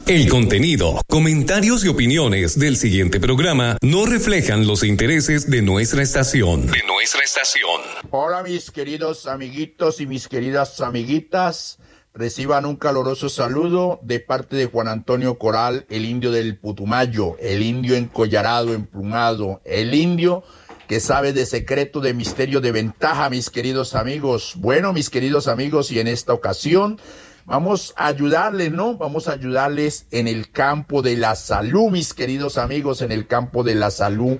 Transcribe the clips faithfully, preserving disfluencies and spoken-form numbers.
El contenido, comentarios y opiniones del siguiente programa no reflejan los intereses de nuestra estación. De nuestra estación. Hola mis queridos amiguitos y mis queridas amiguitas, reciban un caluroso saludo de parte de Juan Antonio Coral, el indio del Putumayo, el indio encollarado, emplumado, el indio que sabe de secreto, de misterio, de ventaja, mis queridos amigos. Bueno, mis queridos amigos, y en esta ocasión vamos a ayudarles, ¿no? Vamos a ayudarles en el campo de la salud, mis queridos amigos, en el campo de la salud,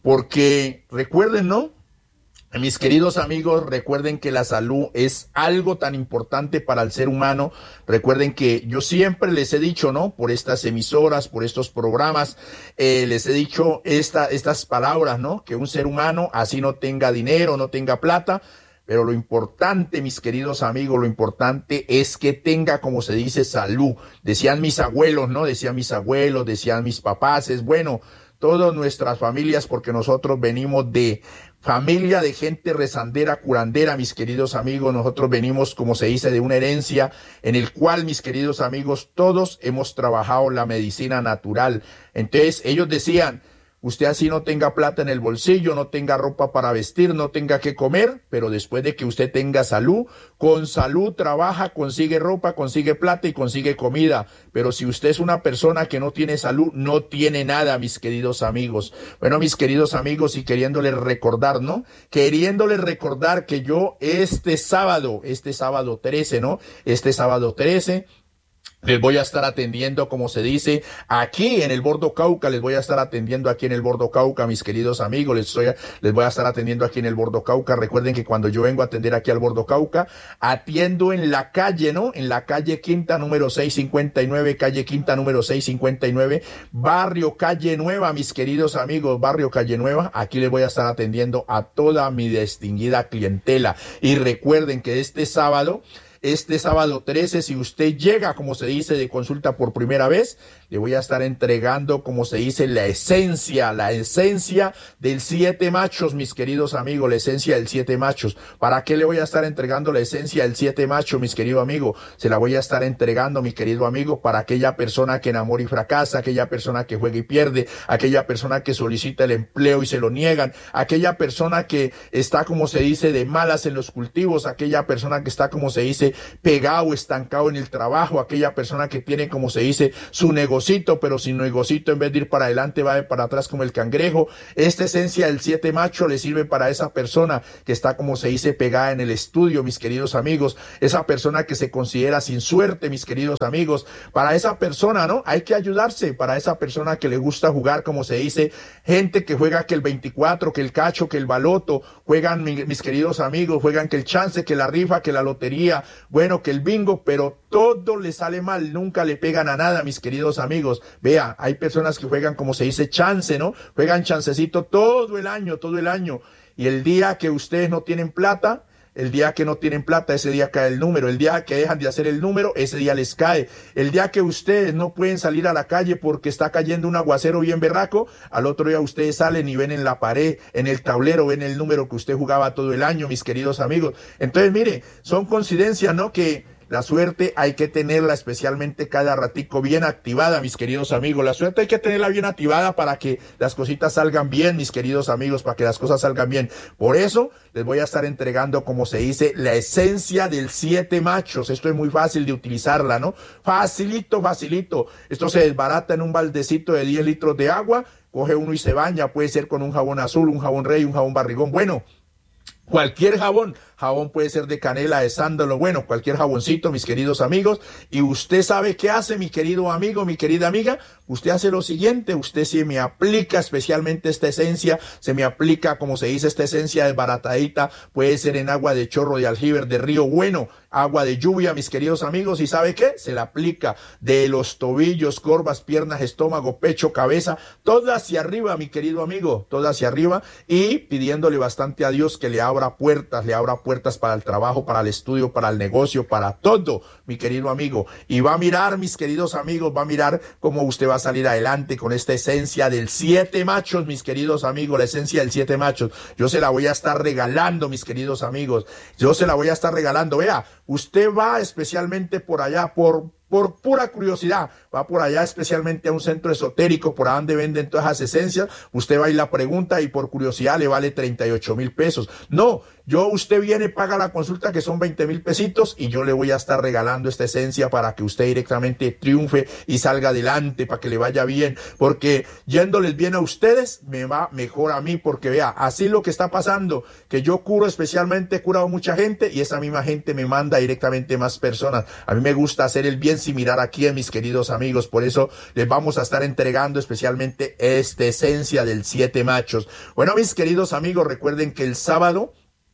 porque recuerden, ¿no? Mis queridos amigos, recuerden que la salud es algo tan importante para el ser humano. Recuerden que yo siempre les he dicho, ¿no? Por estas emisoras, por estos programas, eh, les he dicho esta, estas palabras, ¿no? Que un ser humano, así no tenga dinero, no tenga plata, pero lo importante, mis queridos amigos, lo importante es que tenga, como se dice, salud. Decían mis abuelos, ¿no? Decían mis abuelos, decían mis papás, es bueno, todas nuestras familias, porque nosotros venimos de familia de gente rezandera, curandera, mis queridos amigos. Nosotros venimos, como se dice, de una herencia en el cual, mis queridos amigos, todos hemos trabajado la medicina natural. Entonces, ellos decían, usted así no tenga plata en el bolsillo, no tenga ropa para vestir, no tenga que comer, pero después de que usted tenga salud, con salud trabaja, consigue ropa, consigue plata y consigue comida. Pero si usted es una persona que no tiene salud, no tiene nada, mis queridos amigos. Bueno, mis queridos amigos, y queriéndoles recordar, ¿no? Queriéndoles recordar que yo este sábado, este sábado trece, ¿no? Este sábado trece... les voy a estar atendiendo, como se dice, aquí en el Bordo Cauca, les voy a estar atendiendo aquí en el Bordo Cauca, mis queridos amigos, les, estoy, les voy a estar atendiendo aquí en el Bordo Cauca. Recuerden que cuando yo vengo a atender aquí al Bordo Cauca, atiendo en la calle, ¿no? En la calle Quinta número seiscientos cincuenta y nueve, calle Quinta número seiscientos cincuenta y nueve, barrio Calle Nueva, mis queridos amigos, barrio Calle Nueva. Aquí les voy a estar atendiendo a toda mi distinguida clientela. Y recuerden que este sábado, Este sábado trece, si usted llega, como se dice, de consulta por primera vez, le voy a estar entregando, como se dice, la esencia, la esencia del siete machos, mis queridos amigos, la esencia del siete machos. ¿Para qué le voy a estar entregando la esencia del siete machos, mis queridos amigos? Se la voy a estar entregando, mi querido amigo, para aquella persona que enamora y fracasa, aquella persona que juega y pierde, aquella persona que solicita el empleo y se lo niegan, aquella persona que está, como se dice, de malas en los cultivos, aquella persona que está, como se dice, pegado, estancado en el trabajo, aquella persona que tiene, como se dice, su negocito, pero sin negocito, en vez de ir para adelante va para atrás como el cangrejo. Esta esencia del siete macho le sirve para esa persona que está, como se dice, pegada en el estudio, mis queridos amigos, esa persona que se considera sin suerte, mis queridos amigos. Para esa persona, ¿no? Hay que ayudarse. Para esa persona que le gusta jugar, como se dice, gente que juega que el veinticuatro, que el cacho, que el baloto, juegan, mis queridos amigos, juegan que el chance, que la rifa, que la lotería, bueno, que el bingo, pero todo le sale mal, nunca le pegan a nada, mis queridos amigos. Vea, hay personas que juegan, como se dice, chance, ¿no? Juegan chancecito todo el año, todo el año. Y el día que ustedes no tienen plata, el día que no tienen plata, ese día cae el número. El día que dejan de hacer el número, ese día les cae. El día que ustedes no pueden salir a la calle porque está cayendo un aguacero bien berraco, al otro día ustedes salen y ven en la pared, en el tablero, ven el número que usted jugaba todo el año, mis queridos amigos. Entonces, mire, son coincidencias, ¿no? Que la suerte hay que tenerla, especialmente cada ratico, bien activada, mis queridos amigos. La suerte hay que tenerla bien activada para que las cositas salgan bien, mis queridos amigos, para que las cosas salgan bien. Por eso les voy a estar entregando, como se dice, la esencia del siete machos. Esto es muy fácil de utilizarla, ¿no? Facilito, facilito. Esto se desbarata en un baldecito de diez litros de agua, coge uno y se baña. Puede ser con un jabón azul, un jabón rey, un jabón barrigón. Bueno, cualquier jabón, jabón puede ser de canela, de sándalo, bueno, cualquier jaboncito, mis queridos amigos. Y usted sabe qué hace, mi querido amigo, mi querida amiga. Usted hace lo siguiente, usted se me aplica especialmente esta esencia, se me aplica, como se dice, esta esencia desbaratadita, puede ser en agua de chorro, de aljibe, de río bueno, agua de lluvia, mis queridos amigos. ¿Y sabe qué? Se la aplica de los tobillos, corvas, piernas, estómago, pecho, cabeza, todo hacia arriba, mi querido amigo, todo hacia arriba, y pidiéndole bastante a Dios que le abra puertas, le abra puertas para el trabajo, para el estudio, para el negocio, para todo, mi querido amigo. Y va a mirar, mis queridos amigos, va a mirar cómo usted va a salir adelante con esta esencia del siete machos, mis queridos amigos, la esencia del siete machos. Yo se la voy a estar regalando, mis queridos amigos. Yo se la voy a estar regalando. Vea, usted va especialmente por allá, por por pura curiosidad, va por allá especialmente a un centro esotérico, por donde venden todas esas esencias, usted va y la pregunta y por curiosidad le vale treinta y ocho mil pesos. No, yo, usted viene, paga la consulta que son veinte mil pesitos y yo le voy a estar regalando esta esencia para que usted directamente triunfe y salga adelante, para que le vaya bien, porque yéndoles bien a ustedes, me va mejor a mí, porque vea, así lo que está pasando, que yo curo especialmente, he curado mucha gente y esa misma gente me manda directamente más personas. A mí me gusta hacer el bien sin mirar a quién, mis queridos amigos, por eso les vamos a estar entregando especialmente esta esencia del siete machos. Bueno, mis queridos amigos, recuerden que el sábado,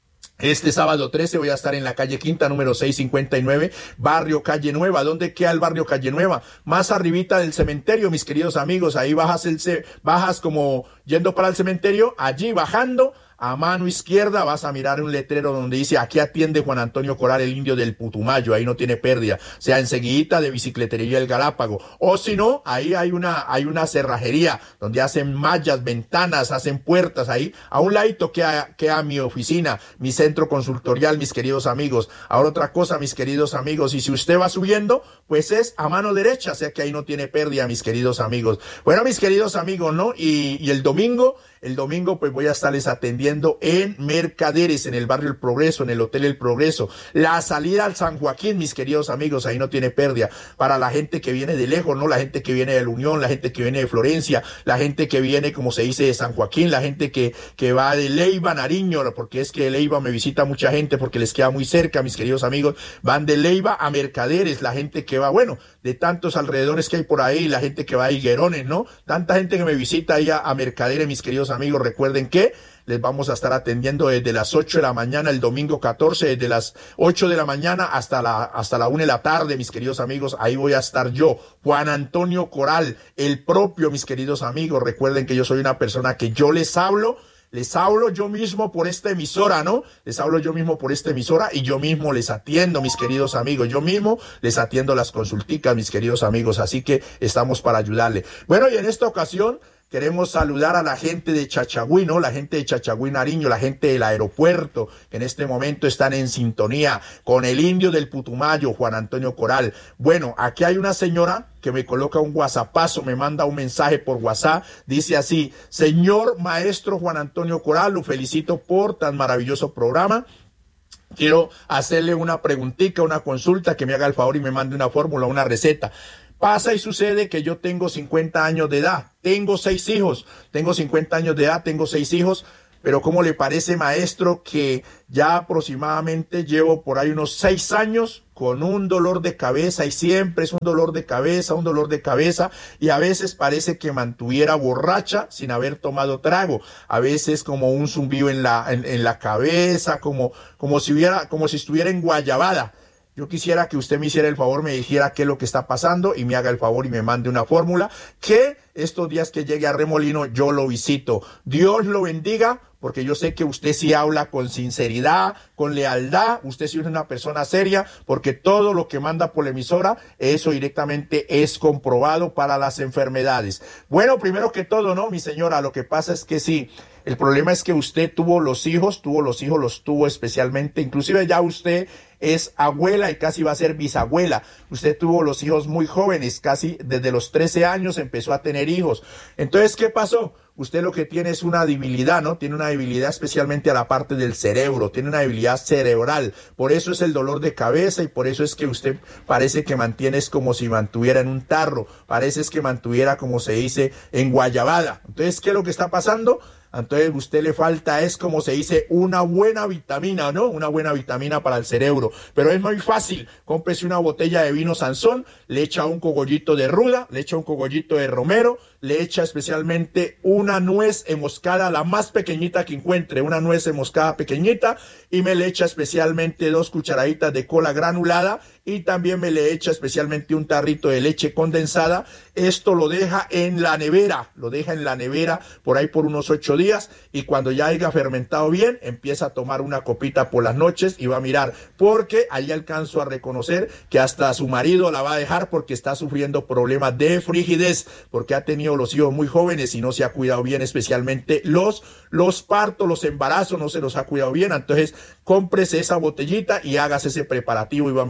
Este sábado trece voy a estar en la calle Quinta, número seiscientos cincuenta y nueve, barrio Calle Nueva. ¿Dónde queda el barrio Calle Nueva? Más arribita del cementerio, mis queridos amigos. Ahí bajas, el bajas como yendo para el cementerio, allí bajando, a mano izquierda vas a mirar un letrero donde dice: aquí atiende Juan Antonio Coral, el indio del Putumayo. Ahí no tiene pérdida. O sea, enseguidita de Bicicletería El Galápago. O si no, ahí hay una, hay una cerrajería donde hacen mallas, ventanas, hacen puertas. Ahí a un ladito queda, queda mi oficina, mi centro consultorial, mis queridos amigos. Ahora otra cosa, mis queridos amigos, y si usted va subiendo, pues es a mano derecha, o sea que ahí no tiene pérdida, mis queridos amigos. Bueno, mis queridos amigos, ¿no? Y, y el domingo, el domingo pues voy a estarles atendiendo en Mercaderes, en el barrio El Progreso, en el Hotel El Progreso. La salida al San Joaquín, mis queridos amigos, ahí no tiene pérdida. Para la gente que viene de lejos, ¿no? La gente que viene de la Unión, la gente que viene de Florencia, la gente que viene, como se dice, de San Joaquín, la gente que, que va de Leiva, Nariño, porque es que Leiva me visita mucha gente porque les queda muy cerca, mis queridos amigos. Van de Leiva a Mercaderes, la gente que va, bueno, de tantos alrededores que hay por ahí, la gente que va a Higuerones, ¿no? Tanta gente que me visita ahí a, a Mercaderes, mis queridos amigos. Recuerden que les vamos a estar atendiendo desde las ocho de la mañana el domingo catorce, desde las ocho de la mañana hasta la, hasta la una de la tarde, mis queridos amigos. Ahí voy a estar yo, Juan Antonio Coral, el propio, mis queridos amigos. Recuerden que yo soy una persona que yo les hablo, les hablo yo mismo por esta emisora, ¿no? Les hablo yo mismo por esta emisora y yo mismo les atiendo, mis queridos amigos. Yo mismo les atiendo las consulticas, mis queridos amigos. Así que estamos para ayudarle. Bueno, y en esta ocasión queremos saludar a la gente de Chachagüí, ¿no? La gente de Chachagüí, Nariño, la gente del aeropuerto, que en este momento están en sintonía con el indio del Putumayo, Juan Antonio Coral. Bueno, aquí hay una señora que me coloca un whatsappazo, me manda un mensaje por WhatsApp, dice así: señor maestro Juan Antonio Coral, lo felicito por tan maravilloso programa. Quiero hacerle una preguntita, una consulta, que me haga el favor y me mande una fórmula, una receta. Pasa y sucede que yo tengo cincuenta años de edad, tengo seis hijos, tengo cincuenta años de edad, tengo seis hijos, pero ¿cómo le parece, maestro, que ya aproximadamente llevo por ahí unos seis años con un dolor de cabeza, y siempre es un dolor de cabeza, un dolor de cabeza, y a veces parece que mantuviera borracha sin haber tomado trago, a veces como un zumbido en la, en, en la cabeza, como, como si hubiera, como si estuviera en guayabada? Yo quisiera que usted me hiciera el favor, me dijera qué es lo que está pasando y me haga el favor y me mande una fórmula, que estos días que llegue a Remolino yo lo visito. Dios lo bendiga, porque yo sé que usted sí habla con sinceridad, con lealtad, usted sí es una persona seria, porque todo lo que manda por la emisora, eso directamente es comprobado para las enfermedades. Bueno, primero que todo, ¿no, mi señora? Lo que pasa es que sí, el problema es que usted tuvo los hijos, tuvo los hijos, los tuvo especialmente, inclusive ya usted es abuela y casi va a ser bisabuela. Usted tuvo los hijos muy jóvenes, casi desde los trece años empezó a tener hijos. Entonces, ¿qué pasó? Usted lo que tiene es una debilidad, ¿no? Tiene una debilidad especialmente a la parte del cerebro, tiene una debilidad cerebral. Por eso es el dolor de cabeza y por eso es que usted parece que mantiene, es como si mantuviera en un tarro, parece es que mantuviera, como se dice, en guayabada. Entonces, ¿qué es lo que está pasando? Entonces, a usted le falta, es como se dice, una buena vitamina, ¿no? Una buena vitamina para el cerebro. Pero es muy fácil. Cómprese una botella de vino Sansón, le echa un cogollito de ruda, le echa un cogollito de romero, le echa especialmente una nuez enmoscada, la más pequeñita que encuentre, una nuez enmoscada pequeñita, y me le echa especialmente dos cucharaditas de cola granulada, y también me le echa especialmente un tarrito de leche condensada. Esto lo deja en la nevera, lo deja en la nevera por ahí por unos ocho días, y cuando ya haya fermentado bien, empieza a tomar una copita por las noches y va a mirar, porque ahí alcanzo a reconocer que hasta su marido la va a dejar porque está sufriendo problemas de frigidez, porque ha tenido los hijos muy jóvenes y no se ha cuidado bien, especialmente los, los partos, los embarazos, no se los ha cuidado bien. Entonces, cómprese esa botellita y hágase ese preparativo y va a mirar cómo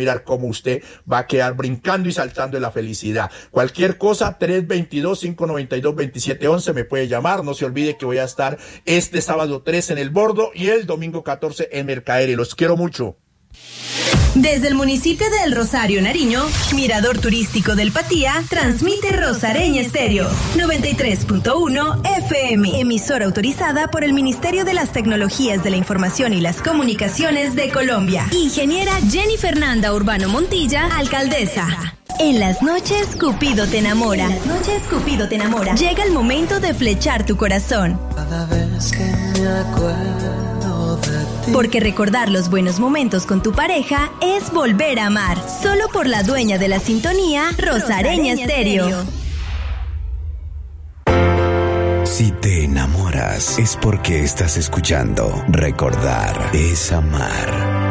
como usted va a quedar brincando y saltando de la felicidad. Cualquier cosa, tres dos dos, cinco nueve dos, dos siete uno uno, me puede llamar. No se olvide que voy a estar este sábado tres en El Bordo y el domingo catorce en Mercader. Los quiero mucho. Desde el municipio de El Rosario, Nariño, Mirador Turístico del Patía, transmite Rosareña Estéreo, noventa y tres punto uno F M, emisora autorizada por el Ministerio de las Tecnologías de la Información y las Comunicaciones de Colombia. Ingeniera Jenny Fernanda Urbano Montilla, alcaldesa. En las noches, Cupido te enamora. En las noches, Cupido te enamora. Llega el momento de flechar tu corazón. Cada vez que me acuerdo de ti. Porque recordar los buenos momentos con tu pareja es volver a amar. Solo por la dueña de la sintonía, Rosareña Estéreo. Si te enamoras, es porque estás escuchando Recordar es Amar.